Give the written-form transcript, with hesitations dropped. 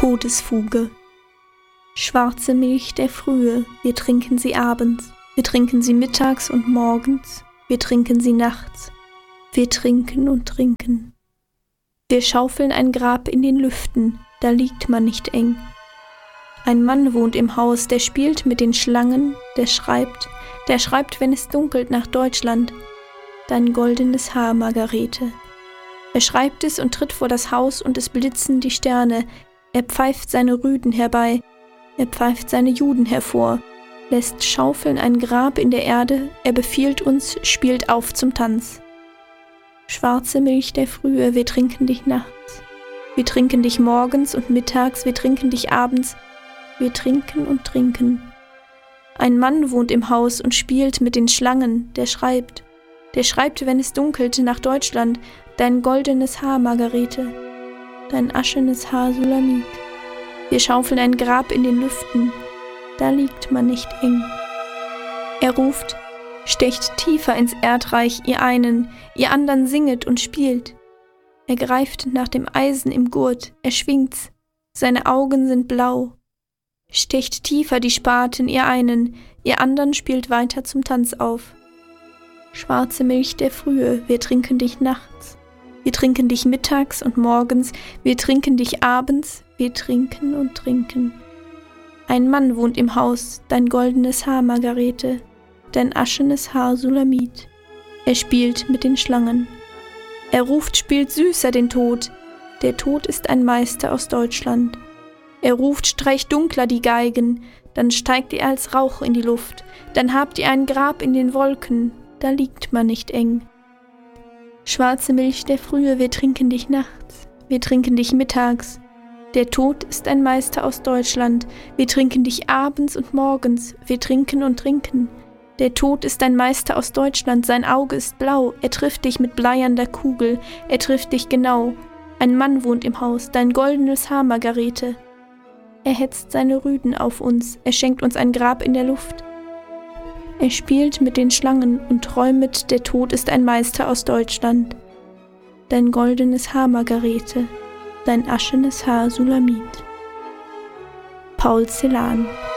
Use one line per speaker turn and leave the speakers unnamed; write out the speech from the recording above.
Todesfuge. Schwarze Milch der Frühe, wir trinken sie abends, wir trinken sie mittags und morgens, wir trinken sie nachts, wir trinken und trinken. Wir schaufeln ein Grab in den Lüften, da liegt man nicht eng. Ein Mann wohnt im Haus, der spielt mit den Schlangen, der schreibt, wenn es dunkelt, nach Deutschland, dein goldenes Haar, Margarete. Er schreibt es und tritt vor das Haus und es blitzen die Sterne, er pfeift seine Rüden herbei, er pfeift seine Juden hervor, lässt schaufeln ein Grab in der Erde, er befiehlt uns, spielt auf zum Tanz. Schwarze Milch der Frühe, wir trinken dich nachts, wir trinken dich morgens und mittags, wir trinken dich abends, wir trinken und trinken. Ein Mann wohnt im Haus und spielt mit den Schlangen, der schreibt, wenn es dunkelt, nach Deutschland, dein goldenes Haar, Margarete, dein aschenes Haar, Sulamit. Wir schaufeln ein Grab in den Lüften, da liegt man nicht eng. Er ruft, stecht tiefer ins Erdreich, ihr einen, ihr andern singet und spielt. Er greift nach dem Eisen im Gurt, er schwingt's, seine Augen sind blau. Stecht tiefer die Spaten, ihr einen, ihr andern spielt weiter zum Tanz auf. Schwarze Milch der Frühe, wir trinken dich nachts, wir trinken dich mittags und morgens, wir trinken dich abends, wir trinken und trinken. Ein Mann wohnt im Haus, dein goldenes Haar, Margarete, dein aschenes Haar, Sulamit. Er spielt mit den Schlangen. Er ruft, spielt süßer den Tod, der Tod ist ein Meister aus Deutschland. Er ruft, streicht dunkler die Geigen, dann steigt ihr als Rauch in die Luft, dann habt ihr ein Grab in den Wolken, da liegt man nicht eng. Schwarze Milch der Frühe, wir trinken dich nachts, wir trinken dich mittags. Der Tod ist ein Meister aus Deutschland, wir trinken dich abends und morgens, wir trinken und trinken. Der Tod ist ein Meister aus Deutschland, sein Auge ist blau, er trifft dich mit bleiernder Kugel, er trifft dich genau. Ein Mann wohnt im Haus, dein goldenes Haar, Margarete. Er hetzt seine Rüden auf uns, er schenkt uns ein Grab in der Luft. Er spielt mit den Schlangen und träumet, der Tod ist ein Meister aus Deutschland. Dein goldenes Haar, Margarete, dein aschenes Haar, Sulamit. Paul Celan.